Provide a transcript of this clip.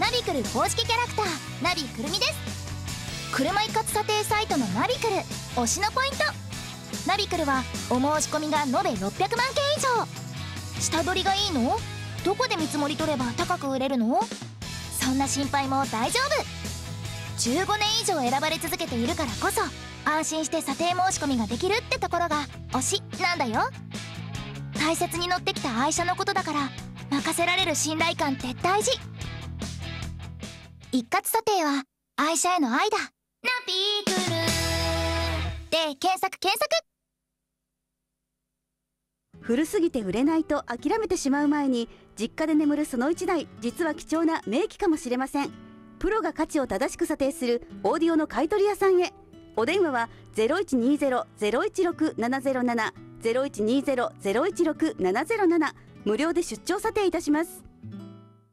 ナビクル公式キャラクターナビくるみです。車一括査定サイトのナビクル推しのポイント。ナビクルはお申し込みが延べ600万件以上。下取りがいいの？どこで見積もり取れば高く売れるの？そんな心配も大丈夫。15年以上選ばれ続けているからこそ安心して査定申し込みができるってところが推しなんだよ。大切に乗ってきた愛車のことだから任せられる信頼感って大事。一括査定は愛車への愛だ。ナビクルで検索。 古すぎて売れないと諦めてしまう前に、実家で眠るその1台、実は貴重な名機かもしれません。プロが価値を正しく査定するオーディオの買取屋さんへ。お電話は 0120-016-707 0120-016-707、無料で出張査定いたします。